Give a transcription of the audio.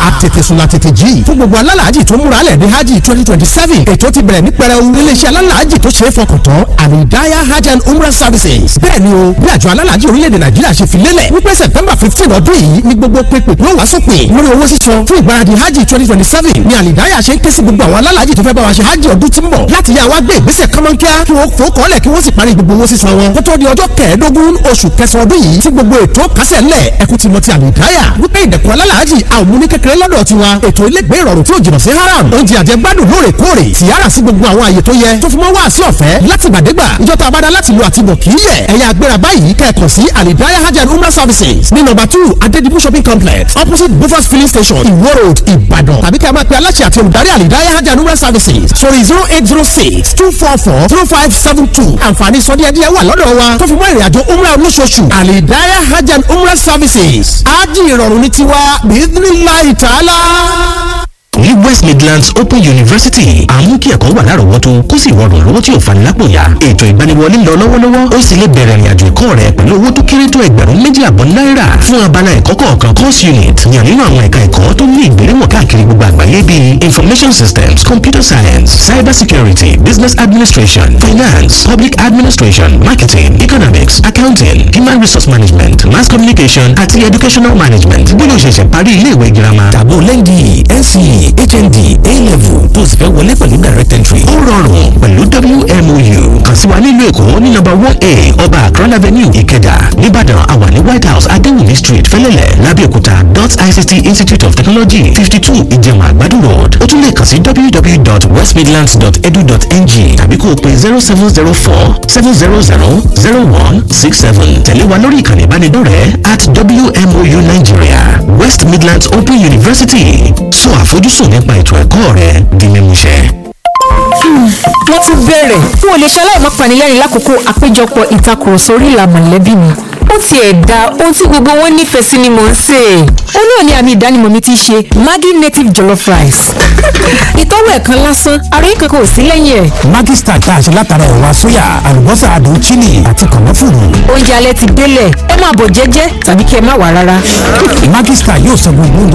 àtètèsùn la tètè jí fún gbogbo alálàájì tó múra lẹ̀ ní hajj 2027 ètò ti bẹ̀rẹ̀ ní pẹrẹu iléeṣẹ́ alálàájì tó ṣe é fọkàn tán Al-Hidayah Hajj and Umrah Services. bẹ́ẹ̀ ni o bí àjọ alálàájì orílẹ̀-èdè Nàìjíríà ṣe fi lélẹ̀ wípé September 15 ọdún yìí ni gbogbo pépè ló wá sópin lórí owó sísan fún ìgbáradì hajj 2027 ni Al-Hidayah ṣe ń ké sí gbogbo àwọn alálàájì tó fẹ́ bá wa ṣe hajj ọdún tí ń bọ̀ láti yá wa gbé ìgbésẹ̀ kọ́mọ́nkíá kí wọ́n fò kọ́lẹ̀ kí wọ́n sì parí gbogbo owó sísan wọn kó tó di ọjọ́ kẹẹ̀ẹ́dógún oṣù kẹsàn-án ọdún yìí tí gbogbo ètò kásẹ̀ ńlẹ̀ ẹkú ti mọ ti Al-Hidayah wípé ìdẹ̀kùn alálàájì àwọn múni kékeré lọ́dọ̀ tiwa ètò ilégbé ìrọ̀rùn tí ò jìnnà sí haram oúnjẹ àjẹgbádùn lóòrèkóòrè tìyára sí gbogbo àwọn àyè tó yẹ tó fi mọ́ wá sí ọ̀fẹ́ láti gbàdégbà ìjọta abada láti lo àtibọ̀ kì í yẹ ẹ̀yà agbéra báyìí kẹ́ẹ̀kan sí Al-Hidayah Hajj and Umrah Services ní number 2 Adedibu shopping complex opposite Bufas filling station Iwo Road Ìbàdàn tàbí kí a máa pe aláṣẹ àti olùdarí Al-Hidayah Hajj and Umrah Services sórí 0806 244 0572 àǹfààní sọdíẹ̀díẹ̀ wà lọ́dọ̀ wa tó fi mọ́ ìrìnàjò umrah olóṣooṣù Al-Hidayah Hajj and Umrah Services ájì ìrọ̀rùn ní tiwa bi'idhnillahi ta'ala. ní West Midlands Open University àmú kí ẹ̀kọ́ wà lárọ̀ọ́wọ́tó kó sì rọrùn lówó tí ò fani lápò ya ètò ìgbaniwọlé lọ lọ́wọ́lọ́wọ́ ó sì lè bẹ̀rẹ̀ ìrìnàjò ẹ̀kọ́ rẹ pẹ̀lú owó tó kéré tó $2,500 náírà fún abala ẹ̀kọ́ kọ̀ọ̀kan course unit yàn nínú àwọn ẹ̀ka ẹ̀kọ́ tó ní ìgbéléwọ̀n káàkiri gbogbo àgbáyé bíi information systems computer science cyber security business administration finance public administration marketing economics accounting human resource management mass communication àti educational management bí ló ṣẹ̀ṣẹ̀ parí ilé-ìwé girama tàbó lẹ́ndì NCE HND A-level tó sì fẹ́ wọlé pẹ̀lú direct entry ó rọrùn pẹ̀lú WMOU kàn sí wa nílùú Èkó ní number 1A Ọba Akron Avenue Ìkẹjà Nìbàdàn àwa ní White House Adéwùmí Street Fẹ́lẹ́lẹ̀ Lábẹ́òkúta ICT Institute of Technology 52 Ìjẹ̀mà Àgbàdo Road ó tún lè kàn sí www.westmidlands.edu.ng tàbí kó o pè 0704-700-0167 tẹ̀lé wa lórí ìkànnì ìbánidọ́rẹ̀ẹ́ @WMOU Nigeria West Midlands Open University sọ àfojúsùn nípa ètò ẹ̀kọ́ rẹ di mímúṣẹ. wọ́n ti bẹ̀rẹ̀ n ò lè ṣe aláìmọ́ panilẹ́rìn lákòókò àpéjọpọ̀ ìtakùrọ̀sọ orí ìlà mọ̀lẹ́bí mi ó ti ẹ̀dá ohun tí gbogbo wọn nífẹ̀ẹ́ sí ni mò ń sè é ó náà ní àmì ìdánimọ̀ mi ti ṣe Maggi native jollof rice ìtọ́wò ẹ̀kan lásán ara yín kankan ò sí lẹ́yìn ẹ̀. Maggi star tá a ṣe látara ẹ̀wà sóyà àlùbọ́sà àdùn chili àti kànáfùrù. oúnjẹ alẹ́ ti délẹ̀ ẹ máa bọ̀ jẹ́jẹ́ tàbí kí ẹ má wà rárá. Maggi star yóò sọ gbogbo